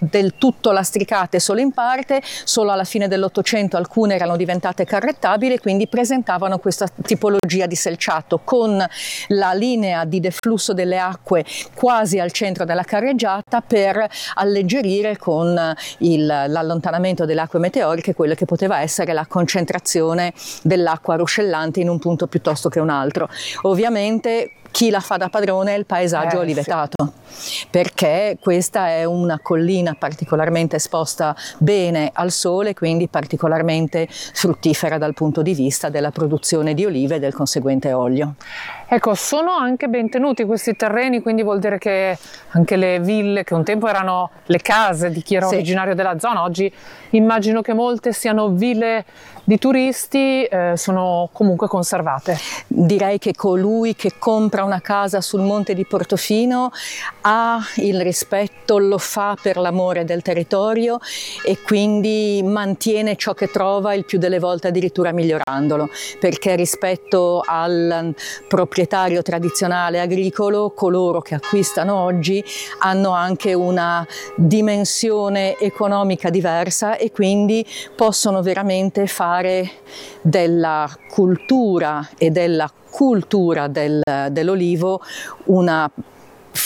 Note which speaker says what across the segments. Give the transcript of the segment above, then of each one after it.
Speaker 1: del tutto lastricate solo in parte, solo alla fine dell'Ottocento alcune erano diventate carrettabili, quindi presentavano questa tipologia di selciato con la linea di deflusso delle acque quasi al centro della carreggiata per alleggerire con l'allontanamento delle acque meteoriche quello che poteva essere la concentrazione dell'acqua ruscellante in un punto piuttosto che un altro. Ovviamente chi la fa da padrone è il paesaggio olivetato, perché questa è una collina particolarmente esposta bene al sole, quindi particolarmente fruttifera dal punto di vista della produzione di olive e del conseguente olio.
Speaker 2: Ecco, sono anche ben tenuti questi terreni, quindi vuol dire che anche le ville, che un tempo erano le case di chi era originario della zona, oggi immagino che molte siano ville di turisti, sono comunque conservate.
Speaker 1: Direi che colui che compra una casa sul monte di Portofino ha il rispetto, lo fa per l'amore del territorio e quindi mantiene ciò che trova, il più delle volte addirittura migliorandolo, perché rispetto al proprietario tradizionale agricolo, coloro che acquistano oggi hanno anche una dimensione economica diversa e quindi possono veramente fare della cultura e della cultura dell'olivo una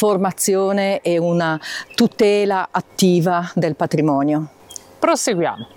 Speaker 1: formazione e una tutela attiva del patrimonio.
Speaker 2: Proseguiamo.